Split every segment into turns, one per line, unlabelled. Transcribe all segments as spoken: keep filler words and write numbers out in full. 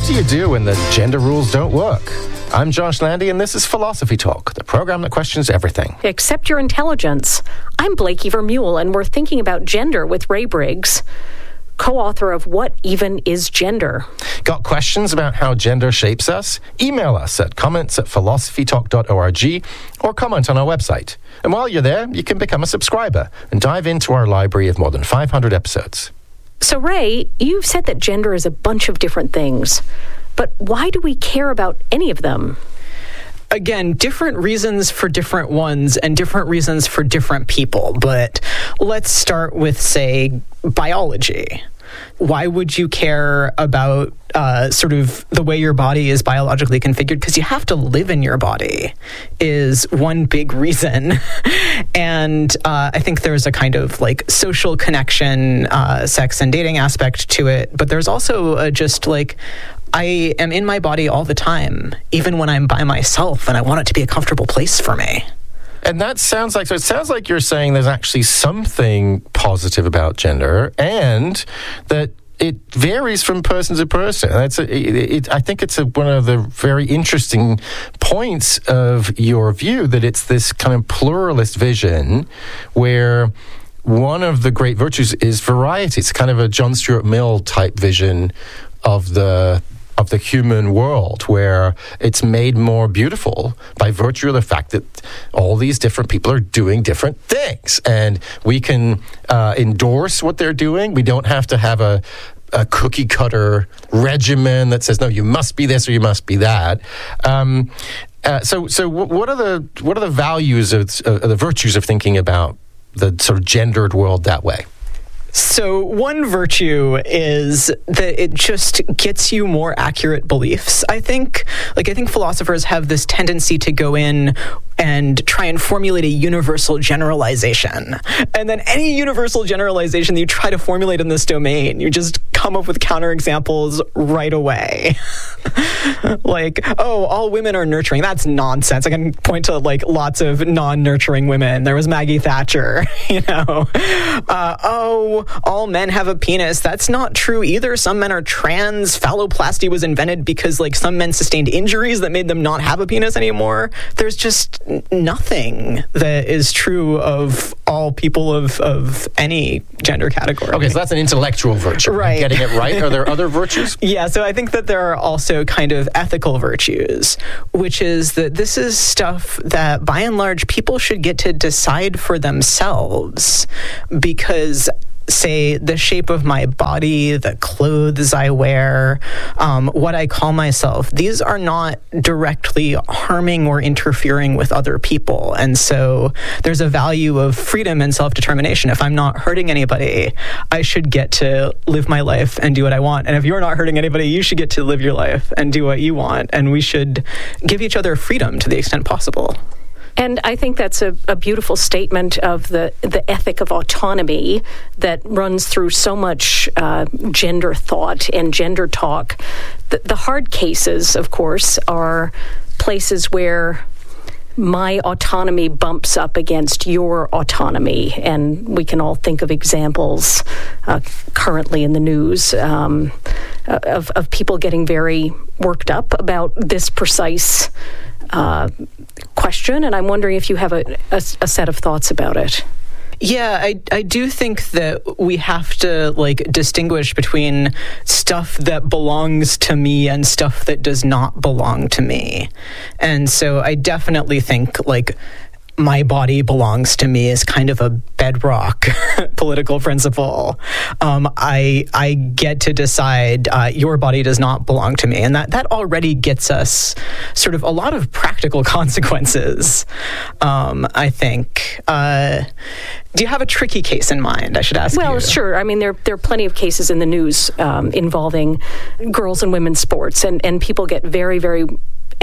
do you do when the gender rules don't work? I'm Josh Landy, and this is Philosophy Talk, the program that questions everything.
Accept your intelligence. I'm Blakey Vermeulen, and we're thinking about gender with Ray Briggs, co-author of What Even Is Gender?
Got questions about how gender shapes us? Email us at comments at philosophy talk dot org or comment on our website. And while you're there, you can become a subscriber and dive into our library of more than five hundred episodes.
So, Ray, you've said that gender is a bunch of different things, but why do we care about any of them?
Again, different reasons for different ones and different reasons for different people. But let's start with, say, biology. Why would you care about uh, sort of the way your body is biologically configured? Because you have to live in your body is one big reason. And uh, I think there's a kind of like social connection, uh, sex and dating aspect to it. But there's also uh, just like, I am in my body all the time, even when I'm by myself, and I want it to be a comfortable place for me.
And that sounds like, so it sounds like you're saying there's actually something positive about gender, and that it varies from person to person. That's a, it, it, I think it's a, one of the very interesting points of your view, that it's this kind of pluralist vision where one of the great virtues is variety. It's kind of a John Stuart Mill type vision of the of the human world, where it's made more beautiful by virtue of the fact that all these different people are doing different things. And we can uh, endorse what they're doing. We don't have to have a, a cookie cutter regimen that says, no, you must be this or you must be that. Um, uh, so so what are the what are the values of, uh, the virtues of thinking about the sort of gendered world that way?
So one virtue is that it just gets you more accurate beliefs. I think, like, I think philosophers have this tendency to go in and try and formulate a universal generalization. And then any universal generalization that you try to formulate in this domain, you just come up with counterexamples right away. Like, oh, all women are nurturing. That's nonsense. I can point to, like, lots of non-nurturing women. There was Maggie Thatcher, you know. Uh, oh, all men have a penis. That's not true either. Some men are trans. Phalloplasty was invented because, like, some men sustained injuries that made them not have a penis anymore. There's just nothing that is true of all people of, of any gender category.
Okay, so that's an intellectual virtue.
Right.
Getting it right. Are there other virtues?
Yeah, so I think that there are also kind of ethical virtues, which is that this is stuff that, by and large, people should get to decide for themselves, because say the shape of my body, the clothes I wear, um, what I call myself, these are not directly harming or interfering with other people. And so there's a value of freedom and self-determination. If I'm not hurting anybody, I should get to live my life and do what I want. And if you're not hurting anybody, you should get to live your life and do what you want. And we should give each other freedom to the extent possible.
And I think that's a, a beautiful statement of the, the ethic of autonomy that runs through so much uh, gender thought and gender talk. The, the hard cases, of course, are places where my autonomy bumps up against your autonomy. And we can all think of examples uh, currently in the news um, of, of people getting very worked up about this precise Uh, question, and I'm wondering if you have a, a, a set of thoughts about it.
Yeah, I I do think that we have to, like, distinguish between stuff that belongs to me and stuff that does not belong to me. And so I definitely think, like, my body belongs to me is kind of a bedrock political principle. Um, I I get to decide uh, your body does not belong to me. And that, that already gets us sort of a lot of practical consequences, um, I think. Uh, do you have a tricky case in mind, I should ask
well,
you?
Well, sure. I mean, there, there are plenty of cases in the news um, involving girls and women's sports, and, and people get very, very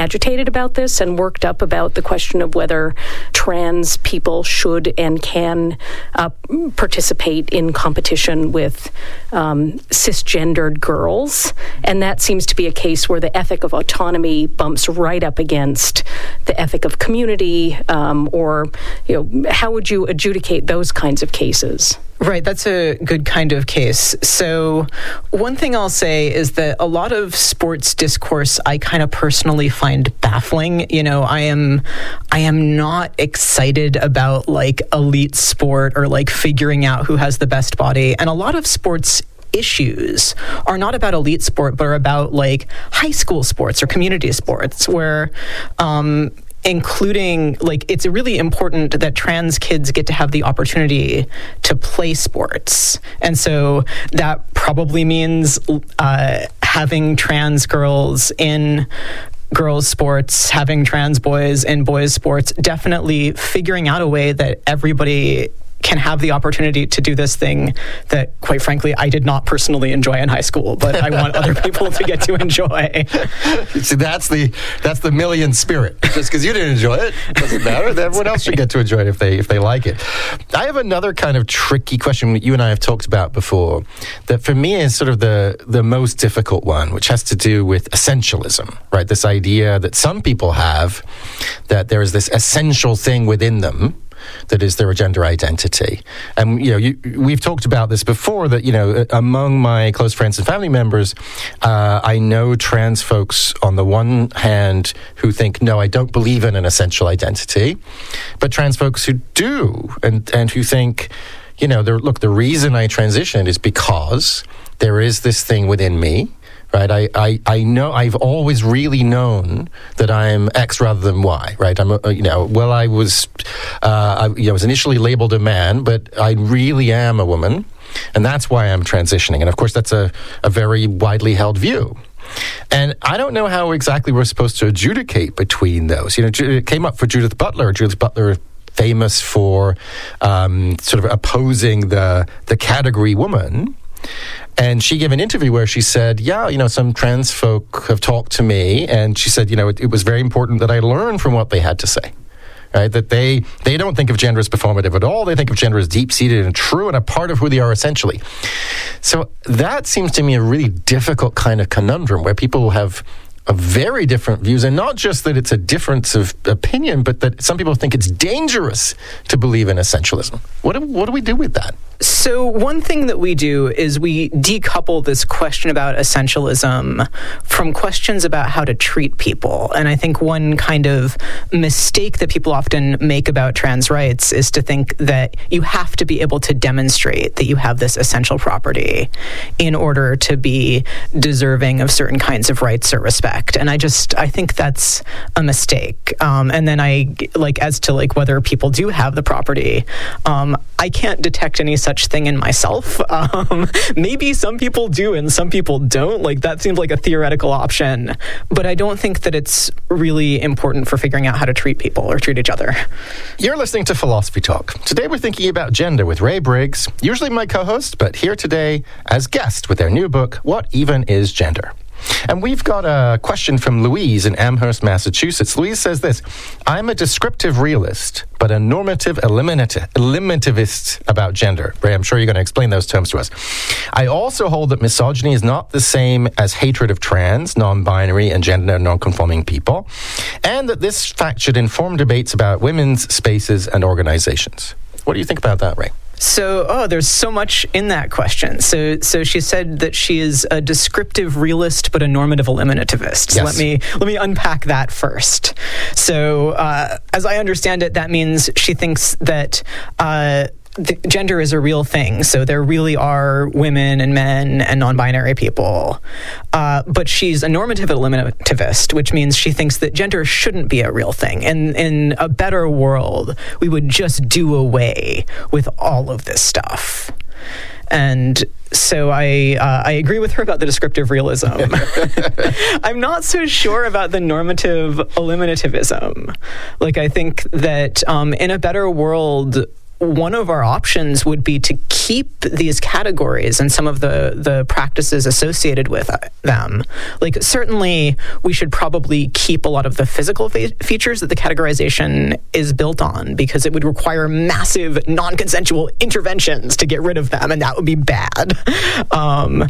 agitated about this and worked up about the question of whether trans people should and can uh, participate in competition with um, cisgendered girls. And that seems to be a case where the ethic of autonomy bumps right up against the ethic of community, um, or, you know, how would you adjudicate those kinds of cases?
Right, that's a good kind of case. So one thing I'll say is that a lot of sports discourse I kind of personally find baffling. You know, I am I am not excited about like elite sport or like figuring out who has the best body. And a lot of sports issues are not about elite sport, but are about like high school sports or community sports where um including, like, it's really important that trans kids get to have the opportunity to play sports. And so that probably means uh, having trans girls in girls' sports, having trans boys in boys' sports, definitely figuring out a way that everybody can have the opportunity to do this thing that, quite frankly, I did not personally enjoy in high school, but I want other people to get to enjoy.
See, that's the that's the million spirit. Just because you didn't enjoy it doesn't matter. Everyone else should get to enjoy it if they if they like it. I have another kind of tricky question that you and I have talked about before that for me is sort of the the most difficult one, which has to do with essentialism, right? This idea that some people have that there is this essential thing within them that is their gender identity. And, you know, you, we've talked about this before, that, you know, among my close friends and family members, uh, I know trans folks on the one hand who think, no, I don't believe in an essential identity, but trans folks who do, and, and who think, you know, look, the reason I transitioned is because there is this thing within me. Right, I, I, I know I've always really known that I'm X rather than Y. Right, I'm a, you know well I was uh, I you know, was initially labeled a man, but I really am a woman, and that's why I'm transitioning. And of course, that's a, a very widely held view. And I don't know how exactly we're supposed to adjudicate between those. You know, it came up for Judith Butler. Judith Butler, famous for um, sort of opposing the the category woman. And she gave an interview where she said, yeah, you know, some trans folk have talked to me, and she said, you know, it, it was very important that I learn from what they had to say, right? That they, they don't think of gender as performative at all. They think of gender as deep-seated and true and a part of who they are essentially. So that seems to me a really difficult kind of conundrum where people have a very different views, and not just that it's a difference of opinion, but that some people think it's dangerous to believe in essentialism. What do, what do we do with that?
So one thing that we do is we decouple this question about essentialism from questions about how to treat people. And I think one kind of mistake that people often make about trans rights is to think that you have to be able to demonstrate that you have this essential property in order to be deserving of certain kinds of rights or respect. And I just, I think that's a mistake. Um, and then I, like, as to like whether people do have the property, um, I can't detect any such thing in myself. Um, maybe some people do and some people don't. Like, that seems like a theoretical option. But I don't think that it's really important for figuring out how to treat people or treat each other.
You're listening to Philosophy Talk. Today we're thinking about gender with Ray Briggs, usually my co-host, but here today as guest with their new book, What Even Is Gender? And we've got a question from Louise in Amherst, Massachusetts. Louise says this: I'm a descriptive realist, but a normative eliminati- eliminativist about gender. Ray, I'm sure you're going to explain those terms to us. I also hold that misogyny is not the same as hatred of trans, non-binary, and gender non-conforming people, and that this fact should inform debates about women's spaces and organizations. What do you think about that, Ray?
So, oh, there's so much in that question. So, so she said that she is a descriptive realist, but a normative eliminativist. So
Yes.
let me let me unpack that first. So, uh, as I understand it, that means she thinks that Uh, The gender is a real thing, so there really are women and men and non-binary people. Uh, but she's a normative eliminativist, which means she thinks that gender shouldn't be a real thing. And in a better world, we would just do away with all of this stuff. And so I uh, I agree with her about the descriptive realism. I'm not so sure about the normative eliminativism. Like, I think that um, in a better world, one of our options would be to keep these categories and some of the, the practices associated with them. Like, certainly, we should probably keep a lot of the physical fe- features that the categorization is built on, because it would require massive non-consensual interventions to get rid of them, and that would be bad. Um,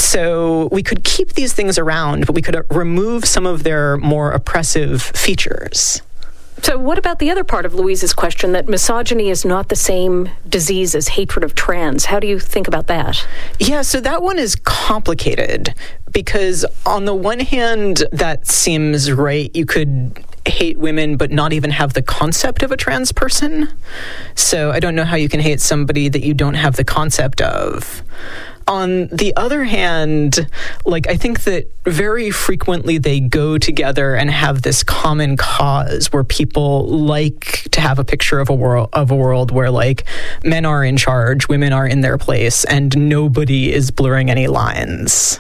so we could keep these things around, but we could remove some of their more oppressive features.
So what about the other part of Louise's question, that misogyny is not the same disease as hatred of trans? How do you think about that?
Yeah, so that one is complicated, because on the one hand, that seems right. You could hate women but not even have the concept of a trans person. So I don't know how you can hate somebody that you don't have the concept of. On the other hand, like, I think that very frequently they go together and have this common cause where people like to have a picture of a world of a world where, like, men are in charge, women are in their place, and nobody is blurring any lines.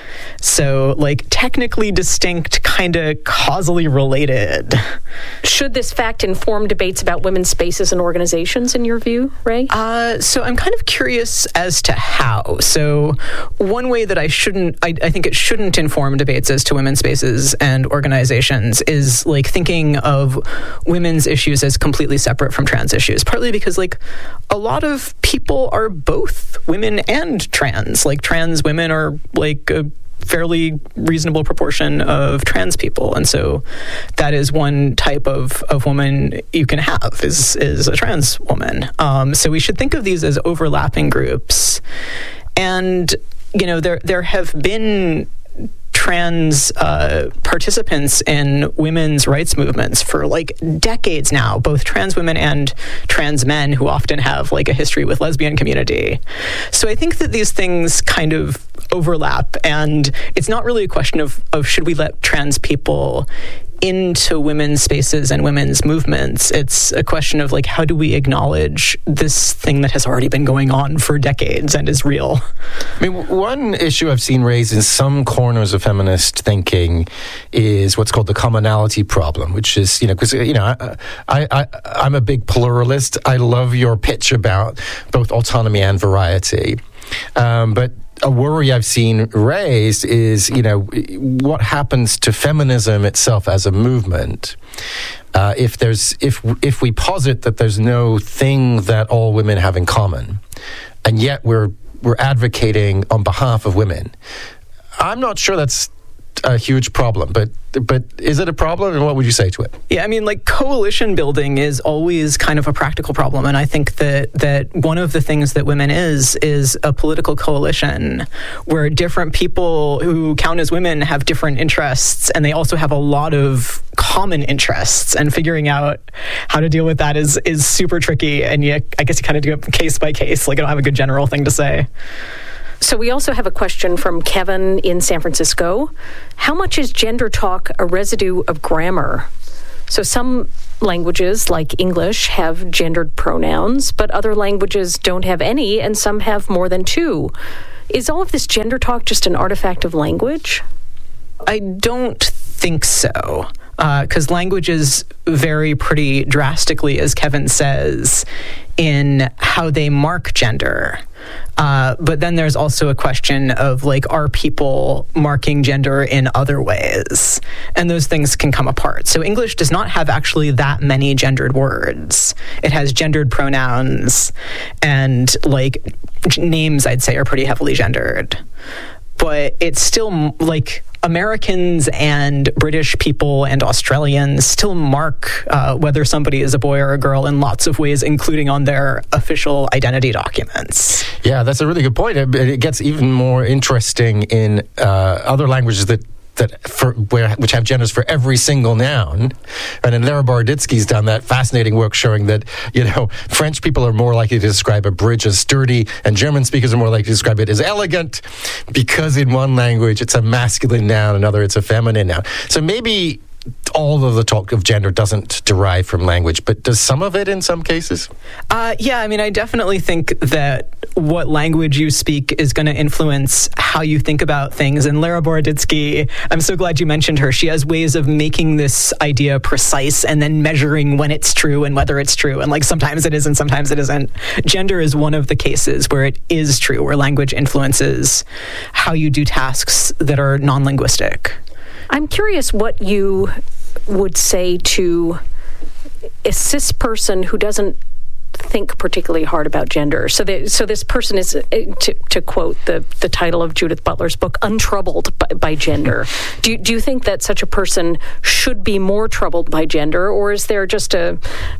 So, like, technically distinct, kind of causally related.
Should this fact inform debates about women's spaces and organizations, in your view, Ray?
Uh, so I'm kind of curious as to how. So one way that I shouldn't, I, I think it shouldn't inform debates as to women's spaces and organizations is, like, thinking of women's issues as completely separate from trans issues. Partly because, like, a lot of people are both women and trans. Like, trans women are, like, a fairly reasonable proportion of trans people, and so that is one type of, of woman you can have is is a trans woman. Um, so we should think of these as overlapping groups, and you know there there have been trans uh, participants in women's rights movements for, like, decades now, both trans women and trans men who often have, like, a history with lesbian community. So I think that these things kind of overlap, and it's not really a question of, of should we let trans people into women's spaces and women's movements. It's a question of, like, how do we acknowledge this thing that has already been going on for decades and is real?
I mean, one issue I've seen raised in some corners of feminist thinking is what's called the commonality problem, which is, you know, because, you know, I, I, I, I'm a big pluralist. I love your pitch about both autonomy and variety. Um, but a worry I've seen raised is, you know, what happens to feminism itself as a movement uh, if there's if if we posit that there's no thing that all women have in common, and yet we're we're advocating on behalf of women. I'm not sure that's a huge problem, but but is it a problem, and what would you say to it?
Yeah, I mean, like, coalition building is always kind of a practical problem, and I think that that one of the things that women is is a political coalition where different people who count as women have different interests, and they also have a lot of common interests, and figuring out how to deal with that is is super tricky, and you, I guess you kind of do it case by case. Like, I don't have a good general thing to say.
So we also have a question from Kevin in San Francisco. How much is gender talk a residue of grammar? So some languages, like English, have gendered pronouns, but other languages don't have any, and some have more than two. Is all of this gender talk just an artifact of language?
I don't think so. Because uh, languages vary pretty drastically, as Kevin says, in how they mark gender. Uh, but then there's also a question of, like, are people marking gender in other ways? And those things can come apart. So English does not have actually that many gendered words. It has gendered pronouns, and, like, names, I'd say, are pretty heavily gendered. But it's still, like, Americans and British people and Australians still mark uh, whether somebody is a boy or a girl in lots of ways, including on their official identity documents.
Yeah, that's a really good point. It, it gets even more interesting in uh, other languages that that for where which have genders for every single noun. And then Lara Boroditsky's done that fascinating work showing that, you know, French people are more likely to describe a bridge as sturdy, and German speakers are more likely to describe it as elegant, because in one language it's a masculine noun, another it's a feminine noun. So maybe all of the talk of gender doesn't derive from language, but does some of it in some cases?
Uh, yeah, I mean, I definitely think that what language you speak is going to influence how you think about things. And Lara Boroditsky, I'm so glad you mentioned her. She has ways of making this idea precise and then measuring when it's true and whether it's true. And like sometimes it is and sometimes it isn't. Gender is one of the cases where it is true, where language influences how you do tasks that are non-linguistic.
I'm curious what you would say to a cis person who doesn't think particularly hard about gender. So, they, so this person is, uh, to, to quote the, the title of Judith Butler's book, untroubled by, by gender. Do you, do you think that such a person should be more troubled by gender, or is there just a,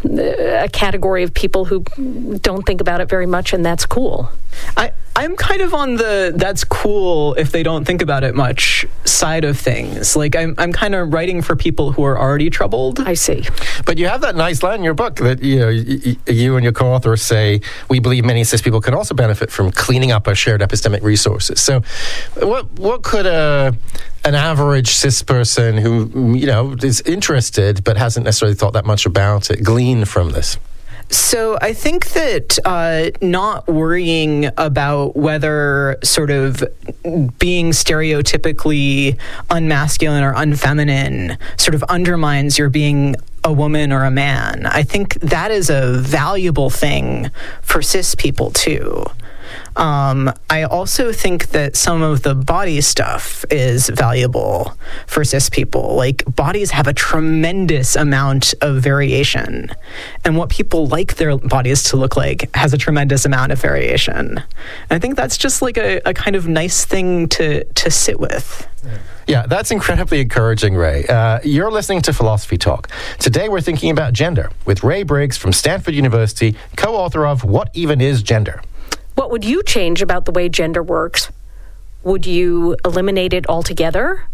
a category of people who don't think about it very much and that's cool?
I, I'm kind of on the that's cool if they don't think about it much side of things. Like, I'm I'm kind of writing for people who are already troubled.
I see.
But you have that nice line in your book that, you know, y- y- you and your co-author say, we believe many cis people can also benefit from cleaning up our shared epistemic resources. So what what could a an average cis person who, you know, is interested but hasn't necessarily thought that much about it glean from this?
So I think that uh, not worrying about whether sort of being stereotypically unmasculine or unfeminine sort of undermines your being a woman or a man, I think that is a valuable thing for cis people too. Um, I also think that some of the body stuff is valuable for cis people. Like, bodies have a tremendous amount of variation, and what people like their bodies to look like has a tremendous amount of variation. And I think that's just like a, a kind of nice thing to, to sit with.
Yeah, that's incredibly encouraging, Ray. Uh, you're listening to Philosophy Talk. Today we're thinking about gender with Ray Briggs from Stanford University, co-author of What Even Is Gender?
What would you change about the way gender works? Would you eliminate it altogether?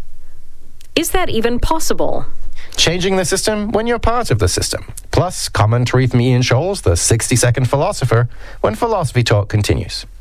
Is that even possible?
Changing the system when you're part of the system. Plus, commentary from Ian Scholes, the sixty-second philosopher, when Philosophy Talk continues.